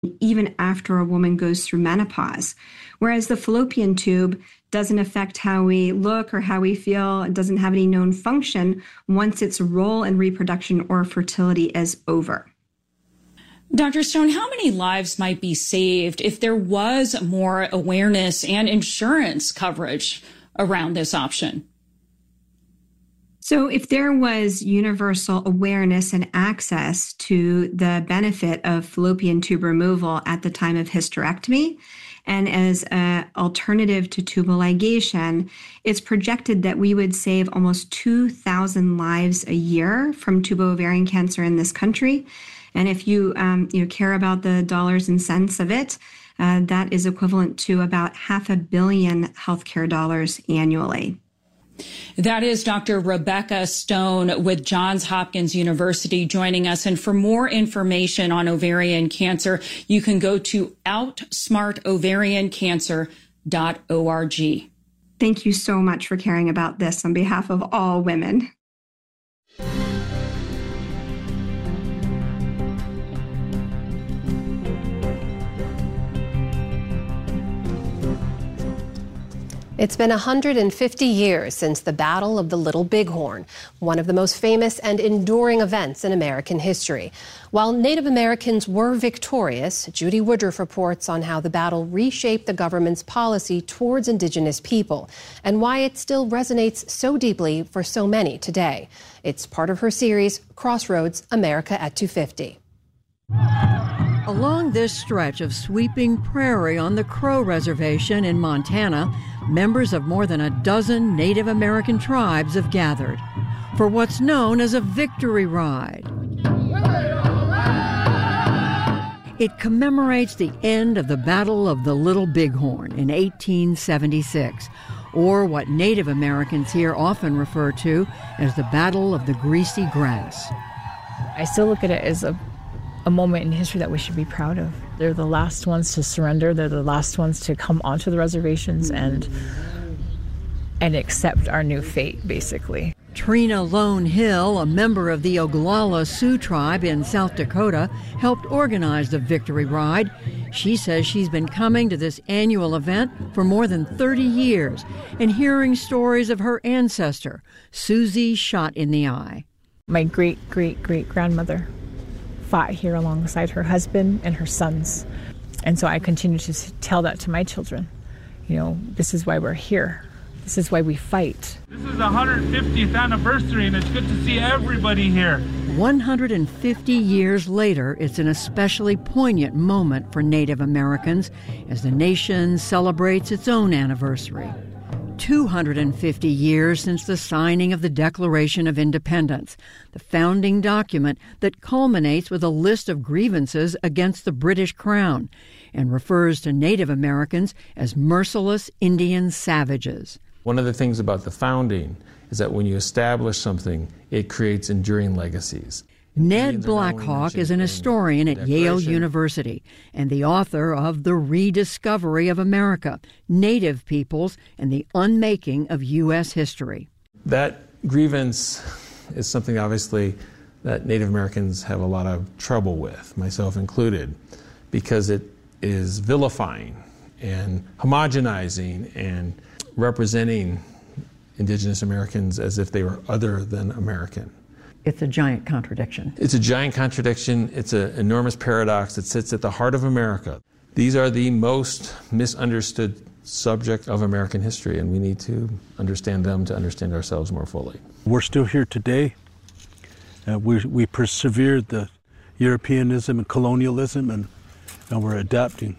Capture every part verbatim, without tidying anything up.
even after a woman goes through menopause. Whereas the fallopian tube doesn't affect how we look or how we feel. It doesn't have any known function once its role in reproduction or fertility is over. Doctor Stone, how many lives might be saved if there was more awareness and insurance coverage around this option? So if there was universal awareness and access to the benefit of fallopian tube removal at the time of hysterectomy, and as an alternative to tubal ligation, it's projected that we would save almost two thousand lives a year from tubo-ovarian cancer in this country. And if you, um, you know, care about the dollars and cents of it, uh, that is equivalent to about half a billion healthcare dollars annually. That is Doctor Rebecca Stone with Johns Hopkins University joining us. And for more information on ovarian cancer, you can go to outsmart ovarian cancer dot org. Thank you so much for caring about this on behalf of all women. It's been one hundred fifty years since the Battle of the Little Bighorn, one of the most famous and enduring events in American history. While Native Americans were victorious, Judy Woodruff reports on how the battle reshaped the government's policy towards Indigenous people and why it still resonates so deeply for so many today. It's part of her series, Crossroads, America at two fifty. Along this stretch of sweeping prairie on the Crow Reservation in Montana, members of more than a dozen Native American tribes have gathered for what's known as a victory ride. It commemorates the end of the Battle of the Little Bighorn in eighteen seventy-six, or what Native Americans here often refer to as the Battle of the Greasy Grass. I still look at it as a a moment in history that we should be proud of. They're the last ones to surrender. They're the last ones to come onto the reservations and and accept our new fate, basically. Trina Lone Hill, a member of the Oglala Sioux tribe in South Dakota, helped organize the Victory Ride. She says she's been coming to this annual event for more than thirty years and hearing stories of her ancestor, Susie Shot in the Eye. My great-great-great-grandmother fought here alongside her husband and her sons. And so I continue to tell that to my children. You know, this is why we're here. This is why we fight. This is the one hundred fiftieth anniversary, and it's good to see everybody here. one hundred fifty years later, it's an especially poignant moment for Native Americans as the nation celebrates its own anniversary. two hundred fifty years since the signing of the Declaration of Independence, the founding document that culminates with a list of grievances against the British Crown and refers to Native Americans as merciless Indian savages. One of the things about the founding is that when you establish something, it creates enduring legacies. Ned Blackhawk is an historian at Yale University and the author of The Rediscovery of America, Native Peoples and the Unmaking of U S History. That grievance is something, obviously, that Native Americans have a lot of trouble with, myself included, because it is vilifying and homogenizing and representing Indigenous Americans as if they were other than American. It's a giant contradiction. It's a giant contradiction. It's an enormous paradox that sits at the heart of America. These are the most misunderstood subject of American history, and we need to understand them to understand ourselves more fully. We're still here today. Uh, we, we persevered the Europeanism and colonialism, and, and we're adapting.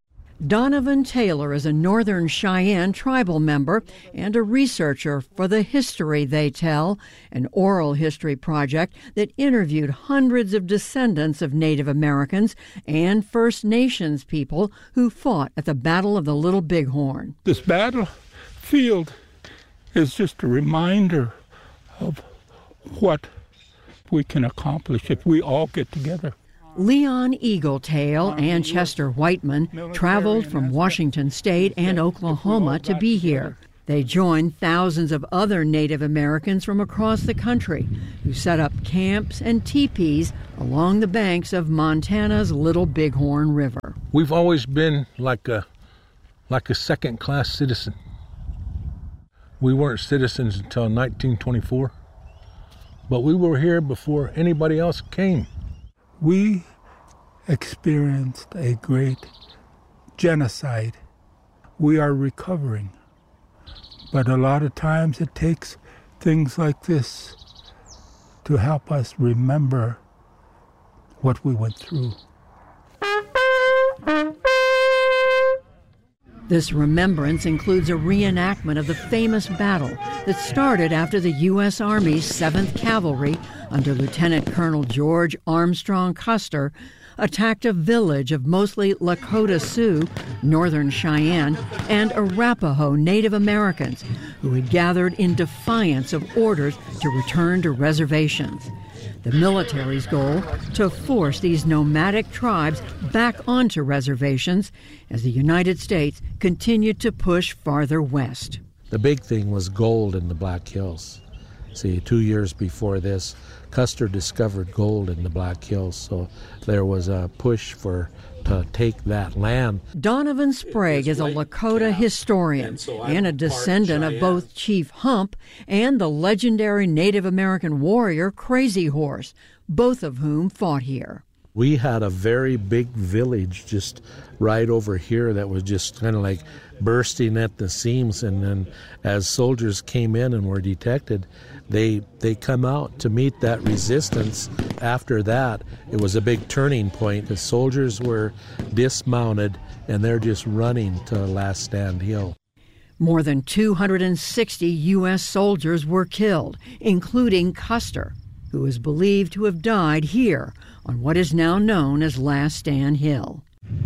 Donovan Taylor is a Northern Cheyenne tribal member and a researcher for The History They Tell, an oral history project that interviewed hundreds of descendants of Native Americans and First Nations people who fought at the Battle of the Little Bighorn. This battlefield is just a reminder of what we can accomplish if we all get together. Leon Eagletail and Chester Whiteman traveled from Washington State and Oklahoma to be here. They joined thousands of other Native Americans from across the country who set up camps and teepees along the banks of Montana's Little Bighorn River. We've always been like a like a second-class citizen. We weren't citizens until nineteen twenty-four, but we were here before anybody else came. We experienced a great genocide. We are recovering. But a lot of times it takes things like this to help us remember what we went through. This remembrance includes a reenactment of the famous battle that started after the U S Army's seventh Cavalry, under Lieutenant Colonel George Armstrong Custer, attacked a village of mostly Lakota Sioux, Northern Cheyenne, and Arapaho Native Americans who had gathered in defiance of orders to return to reservations. The military's goal, to force these nomadic tribes back onto reservations as the United States continued to push farther west. The big thing was gold in the Black Hills. See, two years before this, Custer discovered gold in the Black Hills, so there was a push for to take that land. Donovan Sprague is a Lakota historian and a descendant of both Chief Hump and the legendary Native American warrior Crazy Horse, both of whom fought here. We had a very big village just right over here that was just kind of like bursting at the seams, and then as soldiers came in and were detected, they they come out to meet that resistance. After that, it was a big turning point. The soldiers were dismounted and they're just running to Last Stand Hill. More than two hundred sixty U S soldiers were killed, including Custer, who is believed to have died here on what is now known as Last Stand Hill.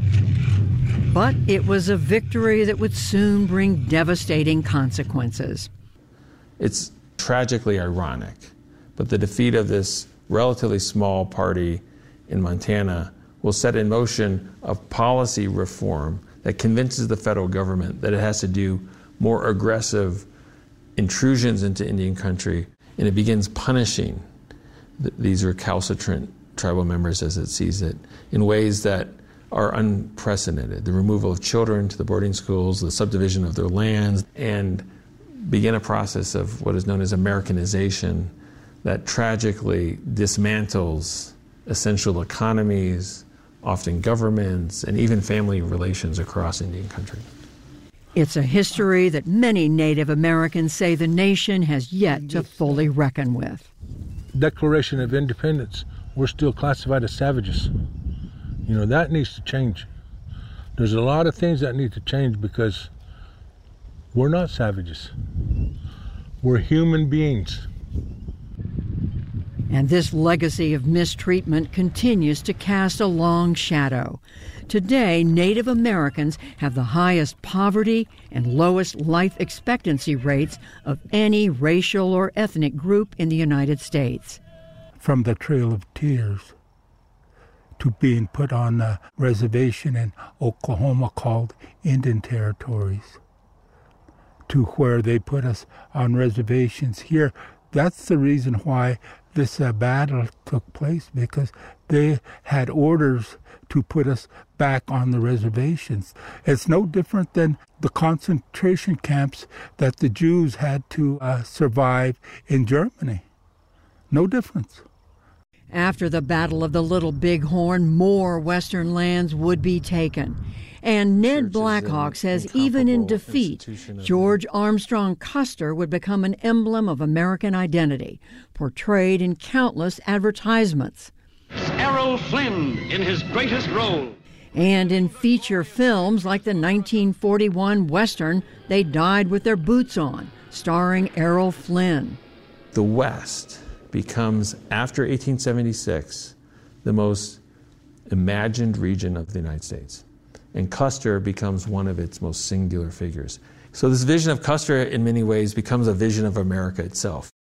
But it was a victory that would soon bring devastating consequences. It's tragically ironic, but the defeat of this relatively small party in Montana will set in motion a policy reform that convinces the federal government that it has to do more aggressive intrusions into Indian country, and it begins punishing th- these recalcitrant tribal members, as it sees it, in ways that are unprecedented. The removal of children to the boarding schools, the subdivision of their lands, and begin a process of what is known as Americanization that tragically dismantles essential economies, often governments, and even family relations across Indian country. It's a history that many Native Americans say the nation has yet to fully reckon with. Declaration of Independence, we're still classified as savages. You know, that needs to change. There's a lot of things that need to change because we're not savages. We're human beings. And this legacy of mistreatment continues to cast a long shadow. Today, Native Americans have the highest poverty and lowest life expectancy rates of any racial or ethnic group in the United States. From the Trail of Tears to being put on a reservation in Oklahoma called Indian Territories, to where they put us on reservations here. That's the reason why this uh, battle took place, because they had orders to put us back on the reservations. It's no different than the concentration camps that the Jews had to uh, survive in Germany. No difference. After the Battle of the Little Bighorn, more Western lands would be taken. And Ned Blackhawk says even in defeat, George Armstrong Custer would become an emblem of American identity, portrayed in countless advertisements. Errol Flynn in his greatest role. And in feature films like the nineteen forty-one Western, They Died with Their Boots On, starring Errol Flynn. The West becomes, after eighteen seventy-six, the most imagined region of the United States. And Custer becomes one of its most singular figures. So this vision of Custer, in many ways, becomes a vision of America itself.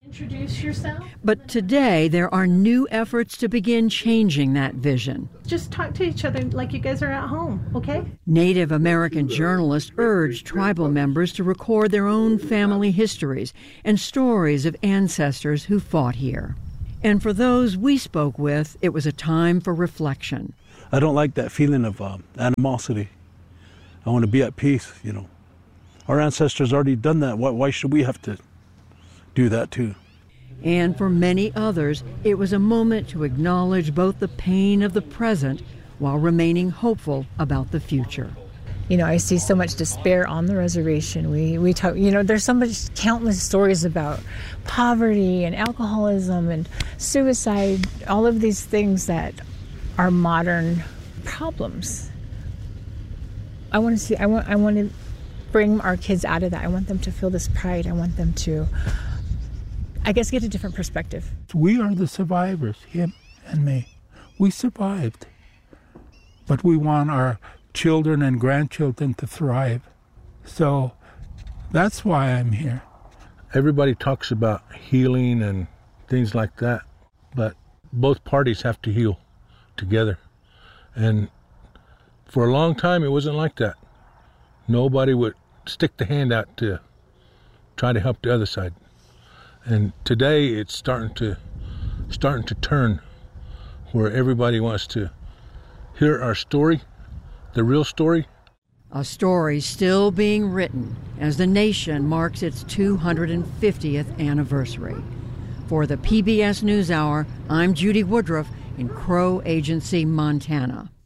Introduce yourself. But today, there are new efforts to begin changing that vision. Just talk to each other like you guys are at home, okay? Native American journalists urged tribal members to record their own family histories and stories of ancestors who fought here. And for those we spoke with, it was a time for reflection. I don't like that feeling of uh, animosity. I want to be at peace, you know. Our ancestors already done that. Why, why should we have to do that too? And for many others, it was a moment to acknowledge both the pain of the present while remaining hopeful about the future. You know, I see so much despair on the reservation. We we talk, you know, there's so much, countless stories about poverty and alcoholism and suicide, all of these things that are modern problems. I want to see, I want, I want to bring our kids out of that. I want them to feel this pride. I want them to, I guess, get a different perspective. We are the survivors, him and me. We survived. But we want our children and grandchildren to thrive. So that's why I'm here. Everybody talks about healing and things like that, but both parties have to heal together. And for a long time, it wasn't like that. Nobody would stick the hand out to try to help the other side. And today it's starting to starting to turn, where everybody wants to hear our story, the real story. A story still being written as the nation marks its two hundred fiftieth anniversary. For the P B S NewsHour, I'm Judy Woodruff in Crow Agency, Montana.